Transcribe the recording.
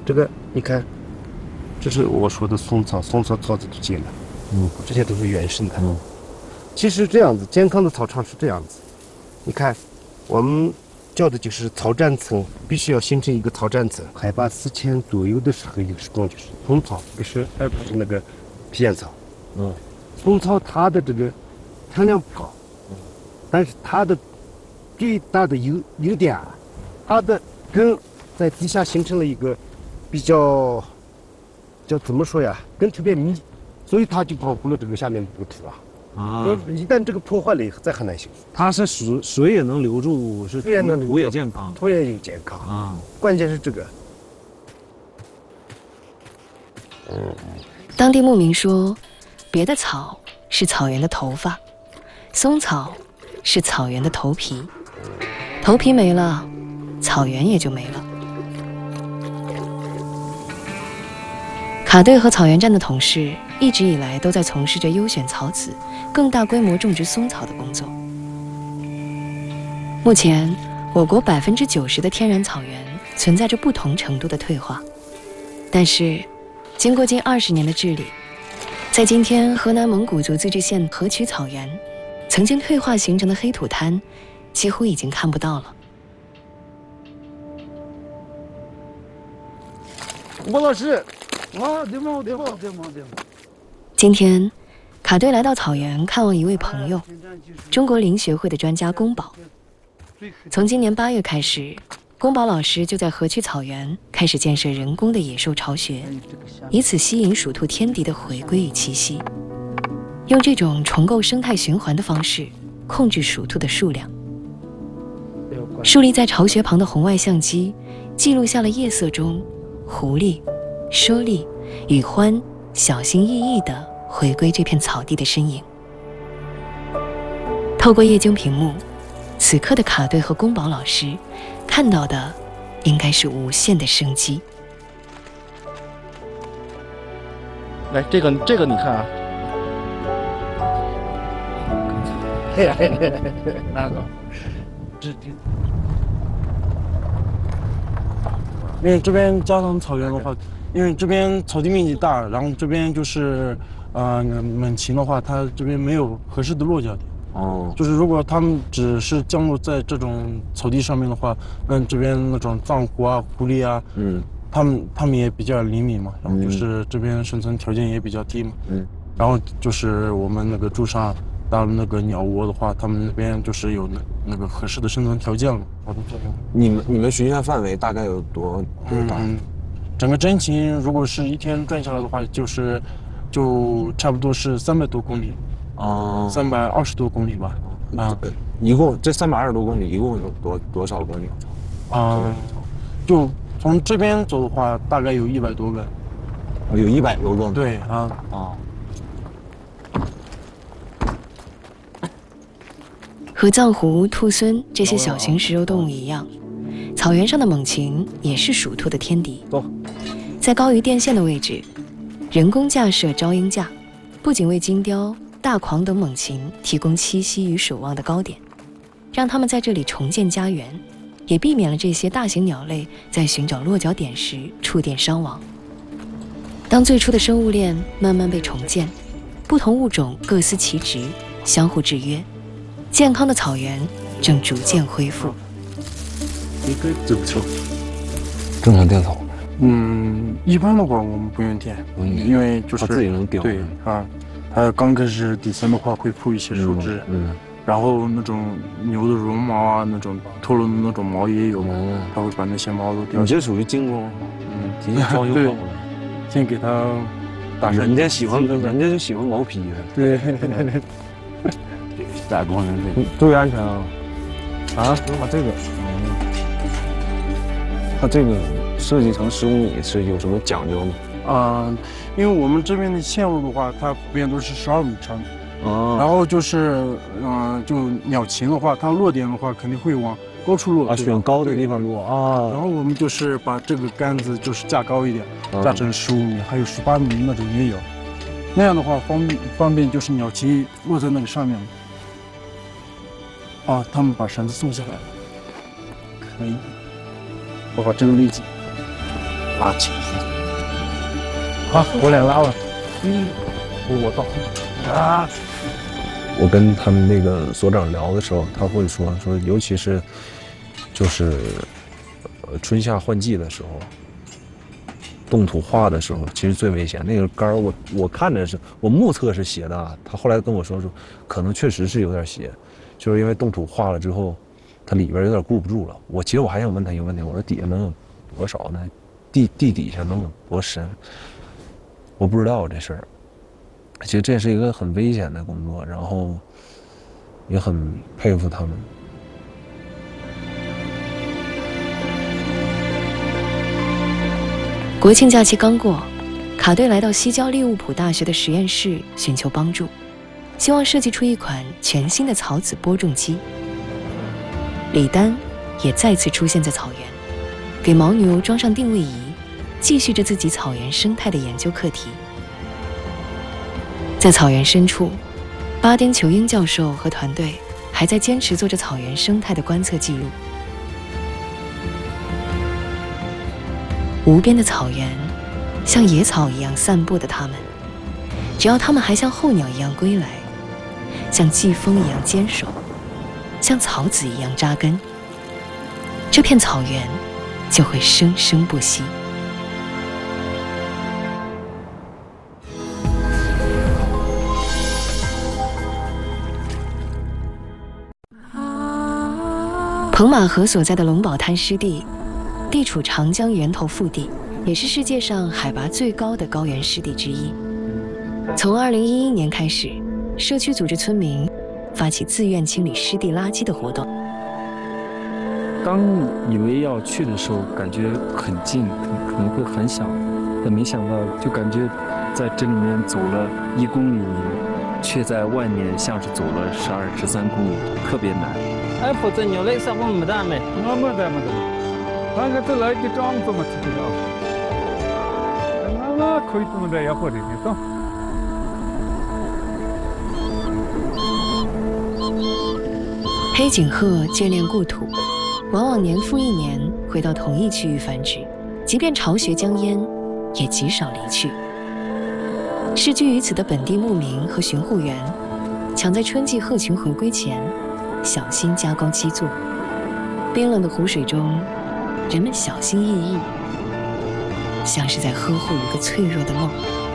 这个你看，这是我说的松草，松草草子都剪了，这些都是原生的。其实这样子，健康的草场是这样子，你看，我们叫的就是草占层，必须要形成一个草占层，海拔4000左右的时候，有时种就是松草，而不是那个皮炎草。松草它的这个产量不高，但是它的最大的优点啊，它的根在地下形成了一个比较叫怎么说呀，根特别密，所以它就保护了这个下面的这个土啊。一旦这个破坏了以后，再很难修复。 它是水也能留住，是土也健康， 土也有健康啊。关键是这个。 当地牧民说，别的草是草原的头发，松草是草原的头皮，头皮没了，草原也就没了。卡队和草原站的同事一直以来都在从事着优选草籽、更大规模种植松草的工作。目前，我国90%的天然草原存在着不同程度的退化，但是，经过近20年的治理，在今天河南蒙古族自治县河曲草原，曾经退化形成的黑土滩，几乎已经看不到了。 吴老师。 今天，卡队来到草原看望一位朋友，中国林学会的专家龚宝。从今年8月开始，龚宝老师就在河曲草原开始建设人工的野兽巢穴，以此吸引鼠兔天敌的回归与栖息，用这种重构生态循环的方式控制鼠兔的数量。竖立在巢穴旁的红外相机记录下了夜色中狐狸、猞猁与獾小心翼翼地回归这片草地的身影。透过液晶屏幕，此刻的卡队和龚宝老师看到的应该是无限的生机。 来，这个你看啊， 那个， 因为这边加上草原的话，因为这边草地面积大，然后这边就是猛禽的话，它这边没有合适的落脚点。就是如果它们只是降落在这种草地上面的话，那这边那种藏狐啊、狐狸啊，它们也比较灵敏嘛，然后就是这边生存条件也比较低嘛，然后就是我们那个驻上当那个鸟窝的话，他们那边就是有那个合适的生存条件了。 你们巡查范围大概有多大？ 整个真禽如果是一天转下来的话，就差不多是300多公里，320多公里吧。 一共这320多公里一共有多少个鸟？ 就从这边走的话，大概有100多个。 有100多个。 对和藏狐、兔狲这些小型食肉动物一样，草原上的猛禽也是鼠兔的天敌。在高于电线的位置，人工架设招鹰架，不仅为金雕、大狂等猛禽提供栖息与守望的高点，让它们在这里重建家园，也避免了这些大型鸟类在寻找落脚点时触电伤亡。当最初的生物链慢慢被重建，不同物种各司其职，相互制约，健康的草原正逐渐恢复。 一个走不错， 正常垫草。 一般的话我们不用垫，因为就是它自己能掉。 对它刚开始底层的话会铺一些树枝，然后那种牛的绒毛啊，那种脱落的那种毛也有，它会把那些毛都掉。 你这属于精工，提前装修好了。 先给它打上。 人家就喜欢毛坯。 对。 打工人注意安全啊！它这个设计成15米是有什么讲究吗？ 因为我们这边的线路的话，它普遍都是12米长。然后就是就鸟禽的话，它落点的话肯定会往高处落。 选高的地方落啊。 然后我们就是把这个杆子就是架高一点，架成15米，还有18米那种也有。那样的话方便就是鸟禽落在那个上面。他们把绳子松下来了，可以。我把这个勒紧。 拉起。 好，我俩拉了。我到。啊！ 我跟他们那个所长聊的时候，他会说，尤其是就是春夏换季的时候，冻土化的时候，其实最危险。那个杆儿我看着是我目测是斜的，他后来跟我说可能确实是有点斜，就是因为冻土化了之后，它里边有点固不住了。其实我还想问他一个问题，我说底下能有多少呢？地底下能有多深？我不知道这事儿。其实这是一个很危险的工作，然后也很佩服他们。 国庆假期刚过，卡队来到西郊利物浦大学的实验室寻求帮助，希望设计出一款全新的草籽播种机。李丹也再次出现在草原，给牦牛装上定位仪，继续着自己草原生态的研究课题。在草原深处，巴丁裘英教授和团队还在坚持做着草原生态的观测记录。无边的草原，像野草一样散步的它们，只要它们还像候鸟一样归来，像季风一样坚守，像草籽一样扎根，这片草原就会生生不息。彭马河所在的龙宝滩湿地，地处长江源头腹地，也是世界上海拔最高的高原湿地之一。从2011年开始，社区组织村民发起自愿清理湿地垃圾的活动。 刚以为要去的时候，感觉很近，可能会很小，但没想到就感觉在这里面走了1公里，却在外面像是走了12、13公里，特别难。 哎，否则牛类啥我没得没。 我没得。那个这来就这样子嘛，这个。那可以这么的也好的，你懂。 黑颈鹤眷恋故土，往往年复一年回到同一区域繁殖，即便巢穴将淹，也极少离去。世居于此的本地牧民和巡护员，抢在春季鹤群回归前，小心加工基座。冰冷的湖水中，人们小心翼翼，像是在呵护一个脆弱的梦。